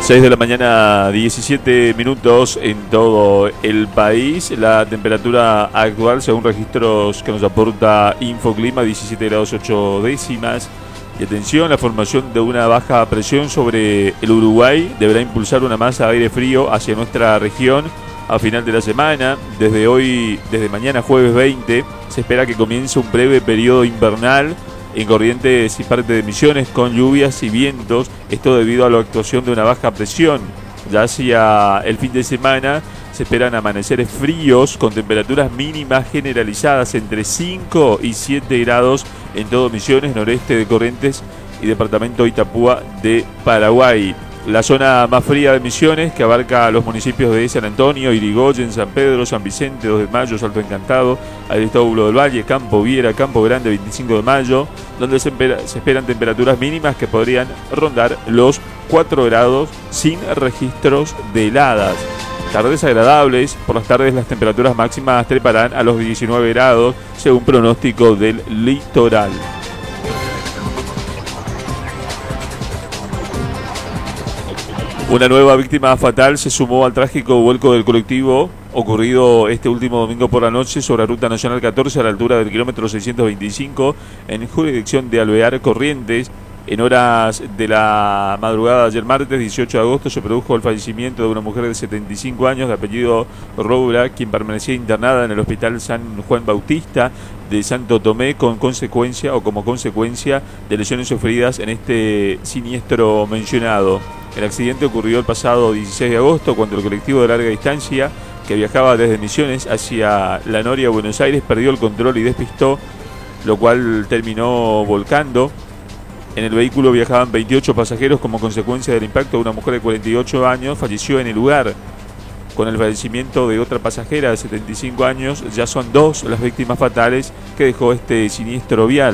6 de la mañana, 17 minutos en todo el país. La temperatura actual, según registros que nos aporta Infoclima, 17 grados 8 décimas. Y atención, la formación de una baja presión sobre el Uruguay deberá impulsar una masa de aire frío hacia nuestra región a final de la semana. Desde mañana jueves 20, se espera que comience un breve periodo invernal en Corrientes y parte de Misiones, con lluvias y vientos, esto debido a la actuación de una baja presión. Ya hacia el fin de semana se esperan amaneceres fríos con temperaturas mínimas generalizadas entre 5 y 7 grados en todo Misiones, noreste de Corrientes y departamento Itapúa de Paraguay. La zona más fría de Misiones, que abarca los municipios de San Antonio, Irigoyen, San Pedro, San Vicente, 2 de Mayo, Salto Encantado, Aristóbulo del Valle, Campo Viera, Campo Grande, 25 de Mayo, donde se esperan temperaturas mínimas que podrían rondar los 4 grados sin registros de heladas. Tardes agradables, por las tardes las temperaturas máximas treparán a los 19 grados, según pronóstico del litoral. Una nueva víctima fatal se sumó al trágico vuelco del colectivo ocurrido este último domingo por la noche sobre la Ruta Nacional 14 a la altura del kilómetro 625 en jurisdicción de Alvear, Corrientes. En horas de la madrugada de ayer martes 18 de agosto se produjo el fallecimiento de una mujer de 75 años de apellido Roura, quien permanecía internada en el Hospital San Juan Bautista de Santo Tomé como consecuencia de lesiones sufridas en este siniestro mencionado. El accidente ocurrió el pasado 16 de agosto cuando el colectivo de larga distancia que viajaba desde Misiones hacia La Noria, Buenos Aires, perdió el control y despistó, lo cual terminó volcando. En el vehículo viajaban 28 pasajeros. Como consecuencia del impacto, una mujer de 48 años falleció en el lugar. Con el fallecimiento de otra pasajera de 75 años, ya son 2 las víctimas fatales que dejó este siniestro vial.